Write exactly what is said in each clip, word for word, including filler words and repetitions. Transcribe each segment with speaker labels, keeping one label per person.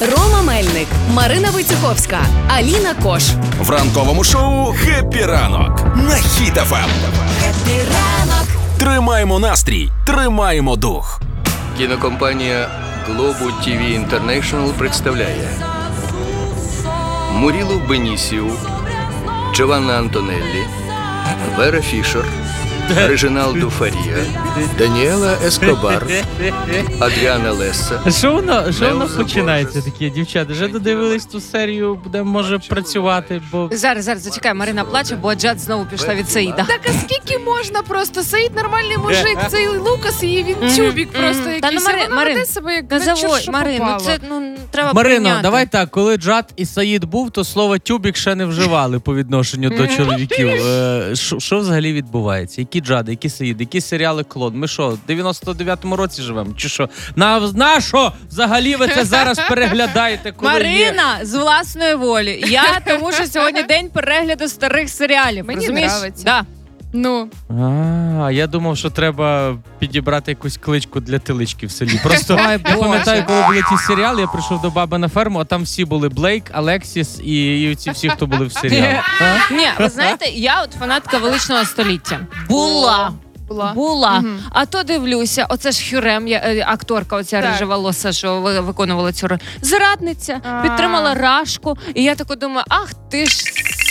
Speaker 1: Рома Мельник, Марина Войцеховська, Аліна Кош.
Speaker 2: В ранковому шоу «Хеппі ранок» на Хіт еф ем.
Speaker 1: Хеппі ранок.
Speaker 2: Тримаємо настрій, тримаємо дух.
Speaker 3: Кінокомпанія Globo ті ві International представляє Мурілу Бенісіу, Джованна Антонеллі, Вера Фішер, Реджиналдо Фарія, Даніела Ескобар, Адріана Лесса.
Speaker 4: Що воно, що воно
Speaker 3: Меуза
Speaker 4: починається
Speaker 3: Борджес.
Speaker 4: таке, дівчата? Вже додивились ту серію, буде, може, працювати, бо...
Speaker 5: Зараз, зараз, зачекай, Марина плаче, бо Джад знову пішла від Саїда.
Speaker 6: Так, а скільки можна просто? Саїд нормальний мужик, цей Лукас і він
Speaker 5: Мгм.
Speaker 6: тюбік просто
Speaker 5: Та
Speaker 6: якийсь.
Speaker 5: ну, Мари-
Speaker 6: а вона
Speaker 5: Марин,
Speaker 6: веде себе як
Speaker 5: Не
Speaker 6: на чорт,
Speaker 5: заводь,
Speaker 6: що
Speaker 5: Марин, ну
Speaker 6: попало.
Speaker 5: це ну, треба
Speaker 4: Марино,
Speaker 5: прийняти.
Speaker 4: давай так, коли Джад і Саїд був, то слово «тюбік» ще не вживали по відношенню до чоловіків. Е, Що що взагалі відбувається? Які Джади, які Саїди, які серіали «Клон»? Ми що, в дев'яносто дев'ятому році живемо? Чи що? На, на що взагалі ви це зараз переглядаєте, коли є...
Speaker 5: Марина з власної волі. Я, тому що сьогодні день перегляду старих серіалів.
Speaker 6: Мені
Speaker 5: розумієш?
Speaker 6: нравиться.
Speaker 5: Да.
Speaker 6: Ну,
Speaker 4: А, я думав, що треба підібрати якусь кличку для телички в селі. Просто
Speaker 5: Ой,
Speaker 4: я
Speaker 5: Боже.
Speaker 4: пам'ятаю, коли були ті серіали, я прийшов до баби на ферму, а там всі були Блейк, Алексіс і, і ці всі, хто були в серіалі. А?
Speaker 5: Ні, ви знаєте, я от фанатка величного століття. Була.
Speaker 6: була.
Speaker 5: Була.
Speaker 6: Мгм.
Speaker 5: А то дивлюся, оце ж Хюрем, я- е, акторка, оця
Speaker 6: Так.
Speaker 5: рижеволоса, що ви- виконувала цю роль. Зрадниця,
Speaker 6: А.
Speaker 5: підтримала Рашку. І я тако думаю, ах ти ж.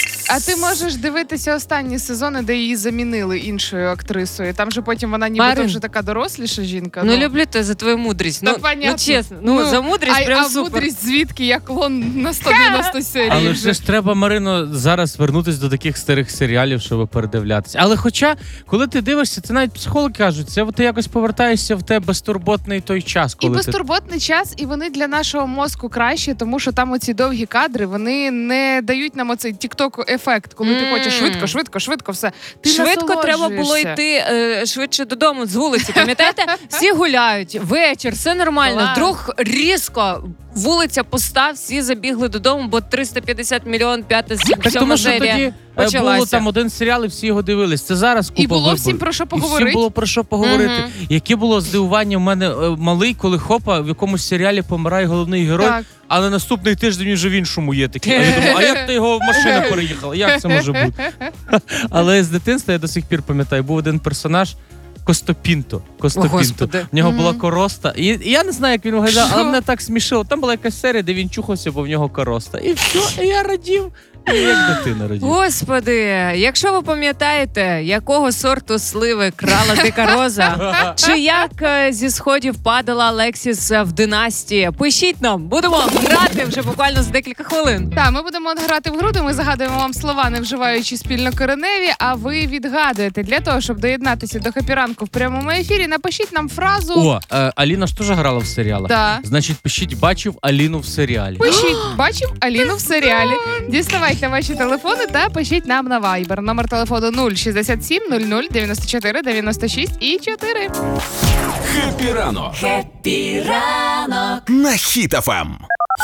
Speaker 6: А ти можеш дивитися останні сезони, де її замінили іншою актрисою. Там же потім вона нібито
Speaker 5: Марин.
Speaker 6: вже така доросліша жінка.
Speaker 5: Ну, люблю тебе за твою мудрість.
Speaker 6: Та
Speaker 5: Ну,
Speaker 6: понятно.
Speaker 5: ну чесно, ну, за мудрість
Speaker 6: а,
Speaker 5: прям
Speaker 6: а
Speaker 5: супер.
Speaker 6: мудрість звідки? Я клон на сто дев'яносто серій.
Speaker 4: Але
Speaker 6: вже.
Speaker 4: ж ж треба, Марино, зараз вернутись до таких старих серіалів, щоб передивлятися. Але хоча, коли ти дивишся, це навіть психологи кажуть, це ти якось повертаєшся в те безтурботний той час,
Speaker 6: І
Speaker 4: коли ти...
Speaker 6: безтурботний час, і вони для нашого мозку кращі, тому що там оці довгі кадри, вони не дають нам оцей тікток-ефект, коли ти
Speaker 5: Мм.
Speaker 6: хочеш швидко, швидко, швидко все. Ти
Speaker 5: Швидко треба було
Speaker 6: насолоджуєшся.
Speaker 5: йти е, швидше додому з вулиці. Пам'ятаєте? Всі гуляють, вечір, все нормально.
Speaker 6: Клас.
Speaker 5: Вдруг різко вулиця пуста, всі забігли додому, бо триста п'ятдесят мільйон п'ята
Speaker 4: Так тому що
Speaker 5: серія
Speaker 4: тоді е,
Speaker 5: почалася.
Speaker 4: було там один серіал, і всі його дивились. Це зараз купа
Speaker 6: І було
Speaker 4: виборів.
Speaker 6: всім про що
Speaker 4: І
Speaker 6: поговорити.
Speaker 4: всім було про що поговорити.
Speaker 5: Мгм.
Speaker 4: Яке було здивування в мене е, малий, коли хопа в якомусь серіалі помирає головний герой,
Speaker 6: Так.
Speaker 4: а на наступний тиждень він вже в іншому є такий. А я думаю, а як ти його машина переїхала? Як це може бути? Але з дитинства я до сих пір пам'ятаю, був один персонаж. Костопінто. Костопінто.
Speaker 5: Господи.
Speaker 4: В нього була
Speaker 6: Мгм.
Speaker 4: короста. І, і я не знаю, як він виглядав, але
Speaker 6: Що?
Speaker 4: мене так смішило. Там була якась серія, де він чухався, бо в нього короста. І все, і я радів. І як дитина радів.
Speaker 5: Господи, якщо ви пам'ятаєте, якого сорту сливи крала дика роза, чи як е, зі сходів падала Алексіс в династії, пишіть нам, будемо грати вже буквально за декілька хвилин.
Speaker 6: Так, ми будемо грати в гру, де ми загадуємо вам слова, не вживаючи спільнокореневі, а ви відгадуєте. Для того, щоб доєднатися до «Хеппі ранку» в прямому ефірі, напишіть нам фразу.
Speaker 4: О, е, Аліна ж теж грала в серіалах.
Speaker 6: Да.
Speaker 4: Значить, пишіть, бачив Аліну в серіалі.
Speaker 6: Пишіть, бачив Аліну в серіалі. Діставайте ваші телефони та пишіть нам на Viber. Номер телефону нуль шістдесят сім нуль нуль дев'яносто чотири дев'яносто шість і чотири.
Speaker 2: «Хеппі ранок»
Speaker 1: Хеппі ранок.
Speaker 2: на Хіт еф ем.